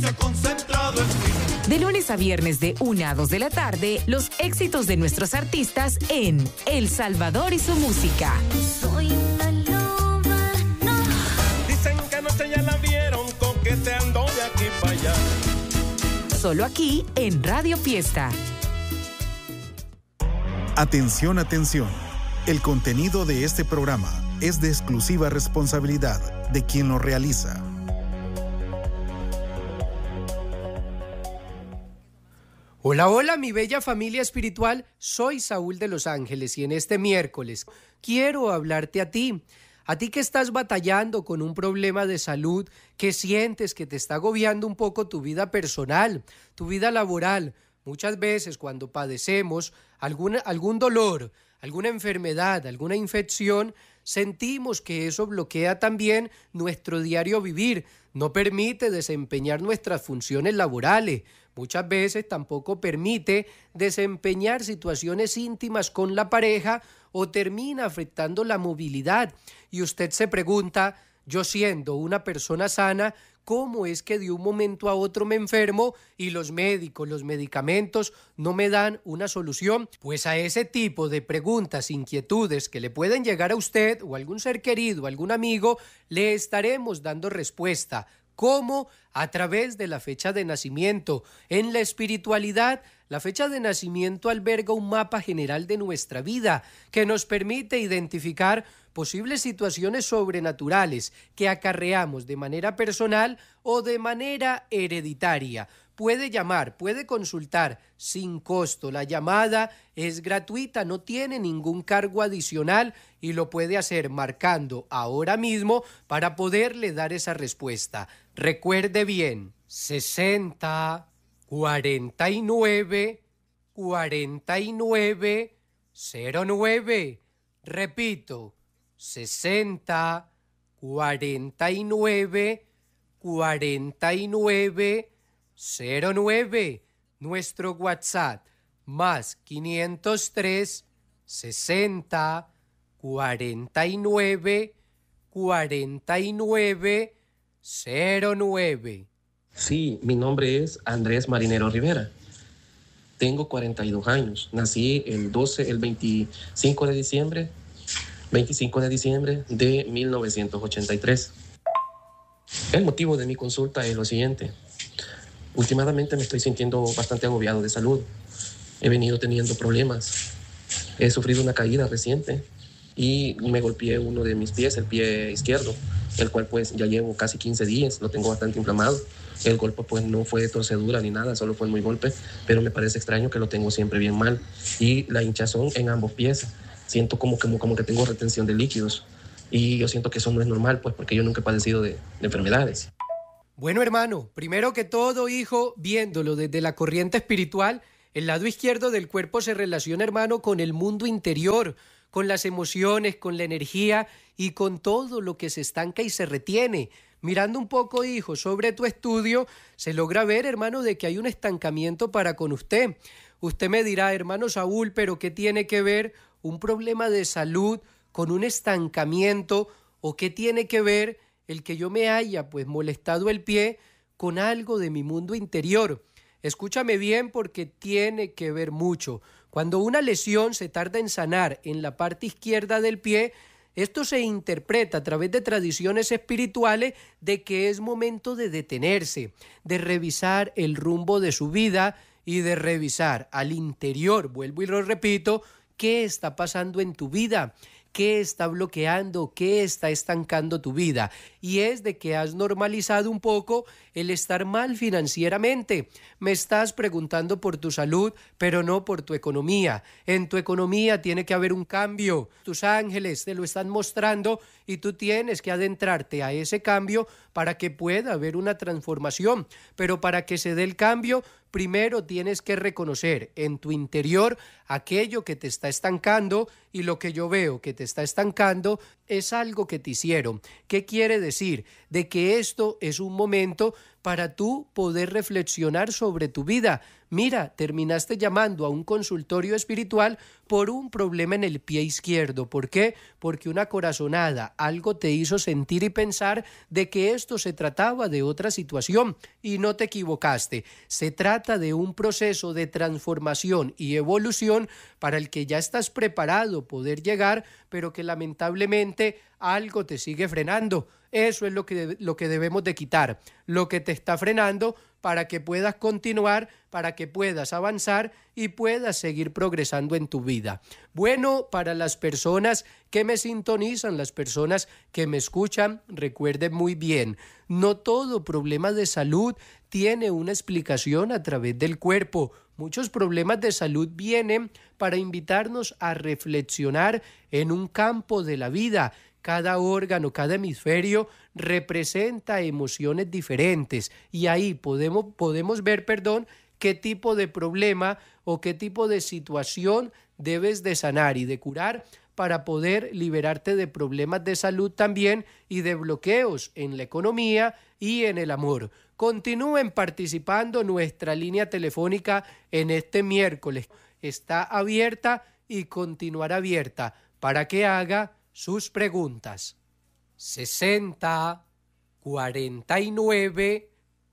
Concentrado en mí. De lunes a viernes de 1 a 2 de la tarde, los éxitos de nuestros artistas en El Salvador y su música. Soy una loba, no. Dicen que anoche ya la vieron coqueteando de aquí para allá. Solo aquí en Radio Fiesta. Atención, atención. El contenido de este programa es de exclusiva responsabilidad de quien lo realiza. Hola, hola, mi bella familia espiritual. Soy Saúl de Los Ángeles y en este miércoles quiero hablarte a ti que estás batallando con un problema de salud, que sientes que te está agobiando un poco tu vida personal, tu vida laboral. Muchas veces cuando padecemos algún dolor, alguna enfermedad, alguna infección, sentimos que eso bloquea también nuestro diario vivir, no permite desempeñar nuestras funciones laborales. Muchas veces tampoco permite desempeñar situaciones íntimas con la pareja o termina afectando la movilidad. Y usted se pregunta, yo siendo una persona sana, ¿cómo es que de un momento a otro me enfermo y los médicos, los medicamentos no me dan una solución? Pues a ese tipo de preguntas, inquietudes que le pueden llegar a usted o a algún ser querido, algún amigo, le estaremos dando respuesta. ¿Cómo? A través de la fecha de nacimiento. En la espiritualidad, la fecha de nacimiento alberga un mapa general de nuestra vida que nos permite identificar posibles situaciones sobrenaturales que acarreamos de manera personal o de manera hereditaria. Puede llamar, puede consultar sin costo. La llamada es gratuita, no tiene ningún cargo adicional y lo puede hacer marcando ahora mismo para poderle dar esa respuesta. Recuerde bien, 60 49 49 09. Repito, 60 49 49 09. Nuestro WhatsApp más 503 60 49 49 09. Sí, mi nombre es Andrés Marinero Rivera. Tengo 42 años. Nací el 25 de diciembre de 1983. El motivo de mi consulta es lo siguiente. Últimamente me estoy sintiendo bastante agobiado de salud. He venido teniendo problemas. He sufrido una caída reciente y me golpeé uno de mis pies, el pie izquierdo, el cual pues ya llevo casi 15 días, lo tengo bastante inflamado. El golpe pues no fue de torcedura ni nada, solo fue muy golpe, pero me parece extraño que lo tengo siempre bien mal. Y la hinchazón en ambos pies, siento como que tengo retención de líquidos y yo siento que eso no es normal pues porque yo nunca he padecido de enfermedades. Bueno, hermano, primero que todo, hijo, viéndolo desde la corriente espiritual, el lado izquierdo del cuerpo se relaciona, hermano, con el mundo interior, con las emociones, con la energía y con todo lo que se estanca y se retiene. Mirando un poco, hijo, sobre tu estudio, se logra ver, hermano, de que hay un estancamiento para con usted. Usted me dirá, hermano Saúl, pero ¿qué tiene que ver un problema de salud con un estancamiento? ¿O qué tiene que ver el que yo me haya pues molestado el pie con algo de mi mundo interior? Escúchame bien porque tiene que ver mucho. Cuando una lesión se tarda en sanar en la parte izquierda del pie, esto se interpreta a través de tradiciones espirituales de que es momento de detenerse, de revisar el rumbo de su vida y de revisar al interior, vuelvo y lo repito, qué está pasando en tu vida. ¿Qué está bloqueando? ¿Qué está estancando tu vida? Y es de que has normalizado un poco el estar mal financieramente. Me estás preguntando por tu salud, pero no por tu economía. En tu economía tiene que haber un cambio. Tus ángeles te lo están mostrando y tú tienes que adentrarte a ese cambio para que pueda haber una transformación. Pero para que se dé el cambio, primero tienes que reconocer en tu interior aquello que te está estancando y lo que yo veo que te está estancando es algo que te hicieron. ¿Qué quiere decir? De que esto es un momento para tú poder reflexionar sobre tu vida. Mira, terminaste llamando a un consultorio espiritual por un problema en el pie izquierdo. ¿Por qué? Porque una corazonada, algo te hizo sentir y pensar de que esto se trataba de otra situación y no te equivocaste. Se trata de un proceso de transformación y evolución para el que ya estás preparado poder llegar, pero que lamentablemente algo te sigue frenando. Eso es lo que debemos de quitar, lo que te está frenando para que puedas continuar, para que puedas avanzar y puedas seguir progresando en tu vida. Bueno, para las personas que me sintonizan, las personas que me escuchan, recuerden muy bien, no todo problema de salud tiene una explicación a través del cuerpo. Muchos problemas de salud vienen para invitarnos a reflexionar en un campo de la vida. Cada órgano, cada hemisferio representa emociones diferentes y ahí podemos ver, qué tipo de problema o qué tipo de situación debes de sanar y de curar para poder liberarte de problemas de salud también y de bloqueos en la economía y en el amor. Continúen participando, nuestra línea telefónica en este miércoles está abierta y continuará abierta para que haga sus preguntas. 60 49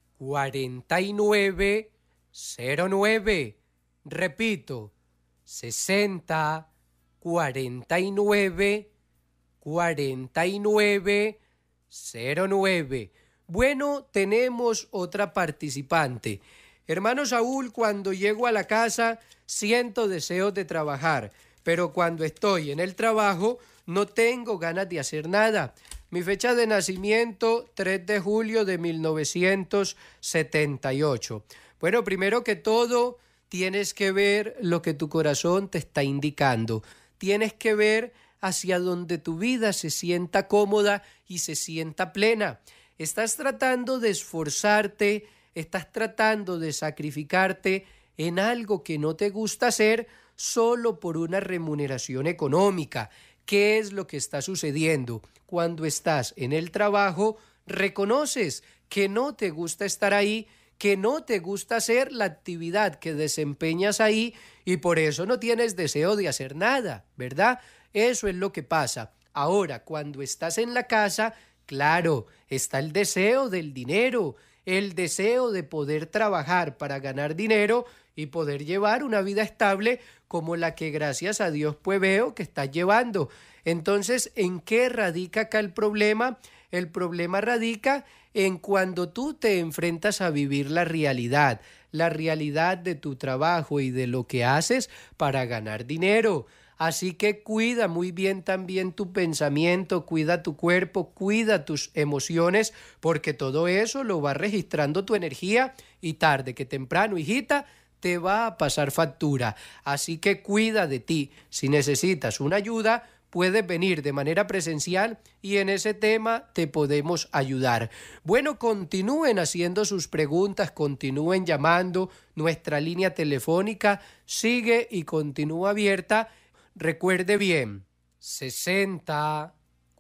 49 09. Repito, 60 49 49 09. Bueno, tenemos otra participante. Hermano Saúl, cuando llego a la casa siento deseos de trabajar, pero cuando estoy en el trabajo no tengo ganas de hacer nada. Mi fecha de nacimiento, 3 de julio de 1978. Bueno, primero que todo, tienes que ver lo que tu corazón te está indicando. Tienes que ver hacia donde tu vida se sienta cómoda y se sienta plena. Estás tratando de esforzarte, estás tratando de sacrificarte en algo que no te gusta hacer solo por una remuneración económica. ¿Qué es lo que está sucediendo? Cuando estás en el trabajo, reconoces que no te gusta estar ahí, que no te gusta hacer la actividad que desempeñas ahí y por eso no tienes deseo de hacer nada, ¿verdad? Eso es lo que pasa. Ahora, cuando estás en la casa, claro, está el deseo del dinero, el deseo de poder trabajar para ganar dinero y poder llevar una vida estable como la que gracias a Dios pues veo que estás llevando. Entonces, ¿en qué radica acá el problema? El problema radica en cuando tú te enfrentas a vivir la realidad de tu trabajo y de lo que haces para ganar dinero. Así que cuida muy bien también tu pensamiento, cuida tu cuerpo, cuida tus emociones, porque todo eso lo va registrando tu energía y tarde que temprano, hijita, te va a pasar factura. Así que cuida de ti. Si necesitas una ayuda, puedes venir de manera presencial y en ese tema te podemos ayudar. Bueno, continúen haciendo sus preguntas, continúen llamando. Nuestra línea telefónica sigue y continúa abierta. Recuerde bien, 60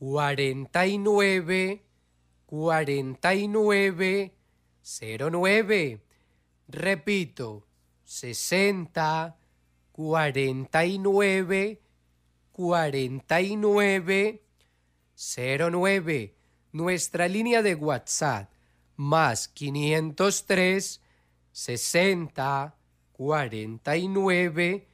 49 49 09. Repito, 60 49 49 09. Nuestra línea de WhatsApp, más 503 60 49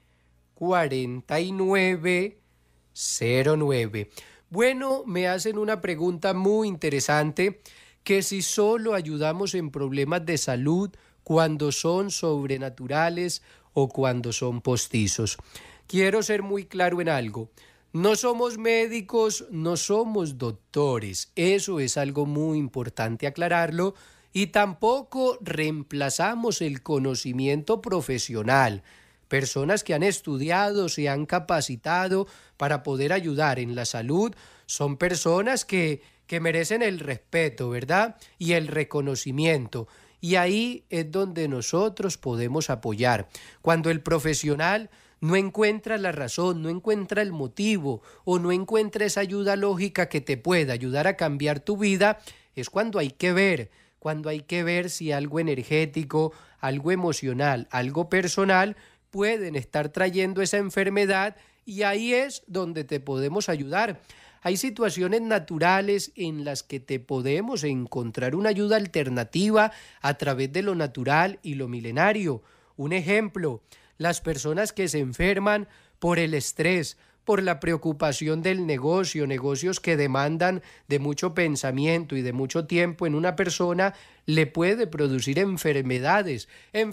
49 09. Bueno, me hacen una pregunta muy interesante, que si solo ayudamos en problemas de salud cuando son sobrenaturales o cuando son postizos. Quiero ser muy claro en algo. No somos médicos, no somos doctores. Eso es algo muy importante aclararlo. Y tampoco reemplazamos el conocimiento profesional. Personas que han estudiado, se han capacitado para poder ayudar en la salud, son personas que merecen el respeto, ¿verdad? Y el reconocimiento. Y ahí es donde nosotros podemos apoyar. Cuando el profesional no encuentra la razón, no encuentra el motivo o no encuentra esa ayuda lógica que te pueda ayudar a cambiar tu vida, es cuando hay que ver, cuando hay que ver si algo energético, algo emocional, algo personal pueden estar trayendo esa enfermedad, y ahí es donde te podemos ayudar. Hay situaciones naturales en las que te podemos encontrar una ayuda alternativa a través de lo natural y lo milenario. Un ejemplo, las personas que se enferman por el estrés, por la preocupación del negocio, negocios que demandan de mucho pensamiento y de mucho tiempo en una persona, le puede producir enfermedades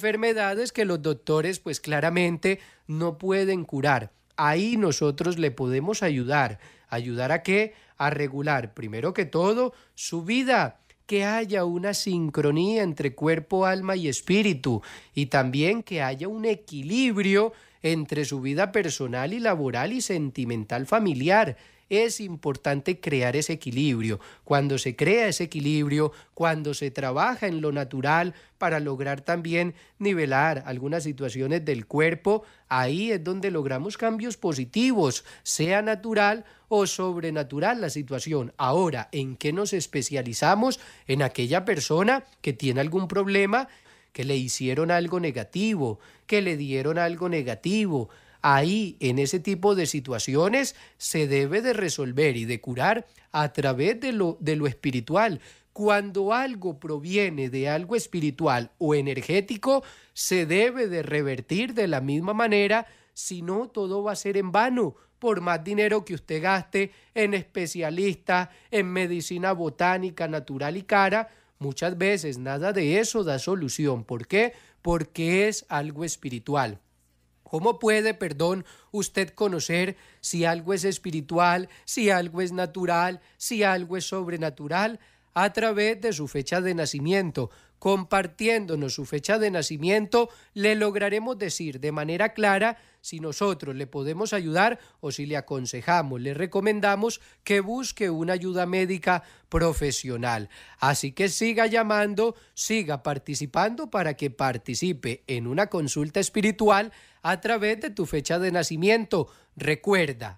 que los doctores pues claramente no pueden curar. Ahí nosotros le podemos ayudar. ¿Ayudar a qué? A regular, primero que todo, su vida, que haya una sincronía entre cuerpo, alma y espíritu, y también que haya un equilibrio entre su vida personal y laboral y sentimental familiar. Es importante crear ese equilibrio. Cuando se crea ese equilibrio, cuando se trabaja en lo natural para lograr también nivelar algunas situaciones del cuerpo, ahí es donde logramos cambios positivos, sea natural o sobrenatural la situación. Ahora, ¿en qué nos especializamos? En aquella persona que tiene algún problema, que le hicieron algo negativo, que le dieron algo negativo. Ahí, en ese tipo de situaciones, se debe de resolver y de curar a través de lo espiritual. Cuando algo proviene de algo espiritual o energético, se debe de revertir de la misma manera, si no, todo va a ser en vano. Por más dinero que usted gaste en especialistas, en medicina botánica, natural y cara, muchas veces nada de eso da solución. ¿Por qué? Porque es algo espiritual. ¿Cómo puede, usted conocer si algo es espiritual, si algo es natural, si algo es sobrenatural? A través de su fecha de nacimiento. Compartiéndonos su fecha de nacimiento, le lograremos decir de manera clara si nosotros le podemos ayudar o si le aconsejamos, le recomendamos que busque una ayuda médica profesional. Así que siga llamando, siga participando para que participe en una consulta espiritual a través de tu fecha de nacimiento. Recuerda,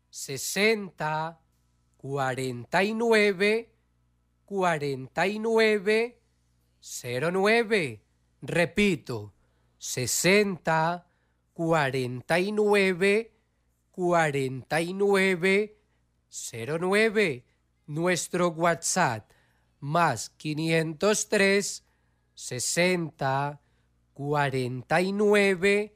60 49 49 09. Repito, 60 49 49 09. Nuestro WhatsApp más 503 60 49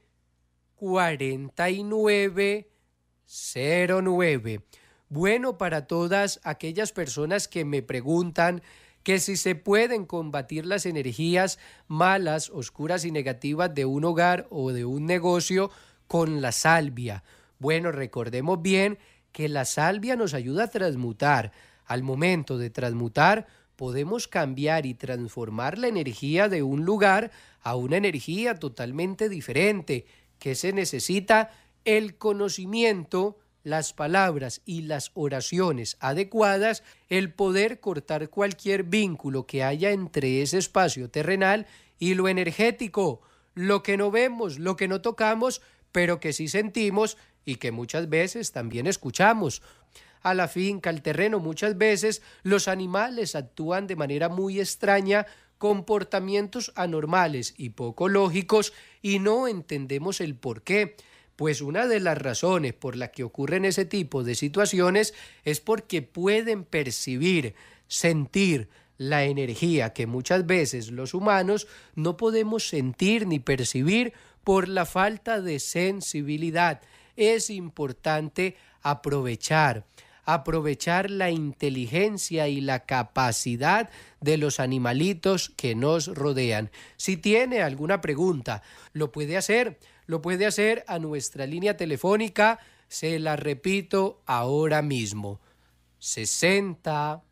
49 09. Bueno, para todas aquellas personas que me preguntan que si se pueden combatir las energías malas, oscuras y negativas de un hogar o de un negocio con la salvia. Bueno, recordemos bien que la salvia nos ayuda a transmutar. Al momento de transmutar, podemos cambiar y transformar la energía de un lugar a una energía totalmente diferente. ¿Qué se necesita? El conocimiento, las palabras y las oraciones adecuadas, el poder cortar cualquier vínculo que haya entre ese espacio terrenal y lo energético, lo que no vemos, lo que no tocamos, pero que sí sentimos y que muchas veces también escuchamos. A la finca, al terreno, muchas veces los animales actúan de manera muy extraña, comportamientos anormales y poco lógicos, y no entendemos el por qué. Pues una de las razones por las que ocurren ese tipo de situaciones es porque pueden percibir, sentir la energía que muchas veces los humanos no podemos sentir ni percibir por la falta de sensibilidad. Es importante aprovechar la inteligencia y la capacidad de los animalitos que nos rodean. Si tiene alguna pregunta, lo puede hacer a nuestra línea telefónica, se la repito ahora mismo, 60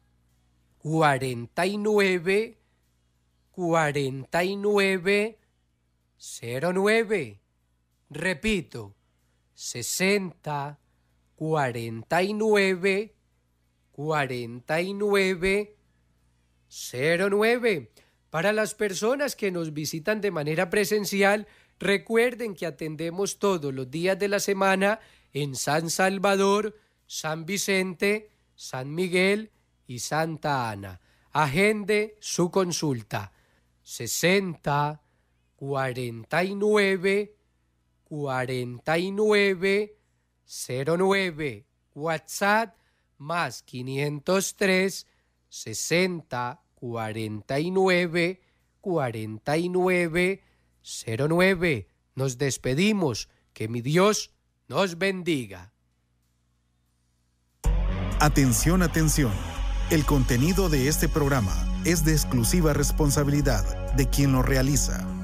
49 49 09. Repito, 60 49 49 09. Para las personas que nos visitan de manera presencial, recuerden que atendemos todos los días de la semana en San Salvador, San Vicente, San Miguel y Santa Ana. Agende su consulta. 60 49 49 09. WhatsApp más 503 60 49 49 09. Nos despedimos. Que mi Dios nos bendiga. Atención, atención. El contenido de este programa es de exclusiva responsabilidad de quien lo realiza.